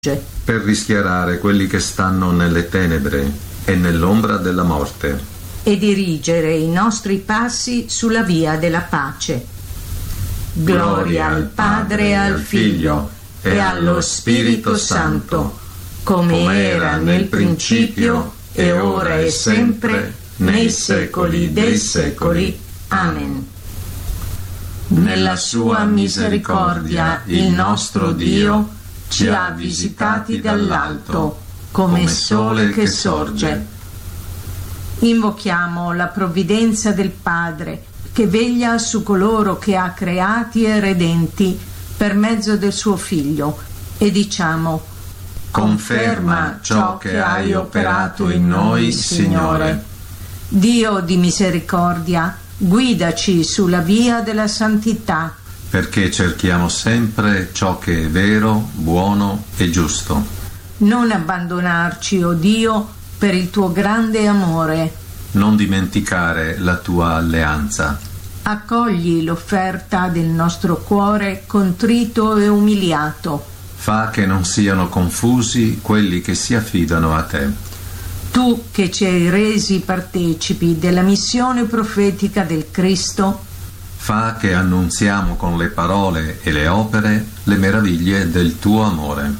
per rischiarare quelli che stanno nelle tenebre e nell'ombra della morte, e dirigere i nostri passi sulla via della pace. Gloria al Padre e al Figlio e allo Spirito Santo, come era nel principio e ora e sempre, nei secoli dei secoli. Amen. Nella sua misericordia il nostro Dio ci ha visitati dall'alto, come sole che sorge. Invochiamo la provvidenza del Padre, che veglia su coloro che ha creati e redenti per mezzo del suo Figlio, e diciamo: conferma ciò che hai operato in noi, Signore. Dio di misericordia, guidaci sulla via della santità, perché cerchiamo sempre ciò che è vero, buono e giusto. Non abbandonarci, o Dio, per il tuo grande amore. Non dimenticare la tua alleanza. Accogli l'offerta del nostro cuore contrito e umiliato. Fa che non siano confusi quelli che si affidano a te. Tu che ci hai resi partecipi della missione profetica del Cristo, fa che annunziamo con le parole e le opere le meraviglie del tuo amore.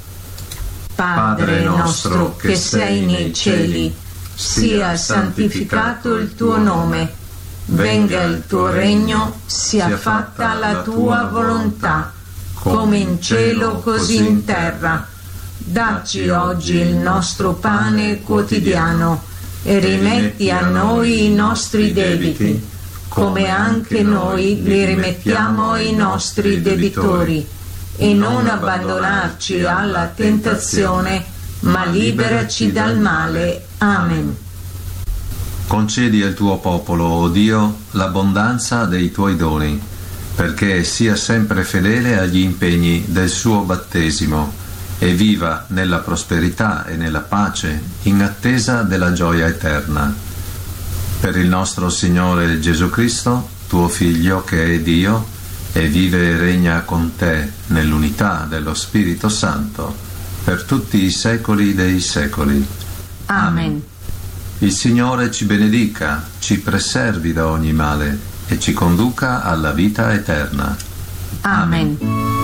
Padre nostro che sei nei cieli, sia santificato il tuo nome, venga il tuo regno, sia fatta la tua volontà, come in cielo così in terra. Dacci oggi il nostro pane quotidiano e rimetti a noi i nostri debiti, come anche noi li rimettiamo ai nostri debitori, e non abbandonarci alla tentazione, ma liberaci dal male. Amen. Concedi al tuo popolo, o Dio, l'abbondanza dei tuoi doni, perché sia sempre fedele agli impegni del suo battesimo e viva nella prosperità e nella pace in attesa della gioia eterna. Per il nostro Signore Gesù Cristo, tuo Figlio, che è Dio, e vive e regna con te nell'unità dello Spirito Santo, per tutti i secoli dei secoli. Amen. Il Signore ci benedica, ci preservi da ogni male e ci conduca alla vita eterna. Amen.